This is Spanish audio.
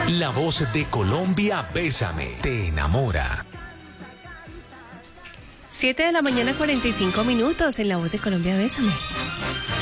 La voz de Colombia, Bésame, te enamora. 7 de la mañana, 45 minutos, en La Voz de Colombia, Bésame.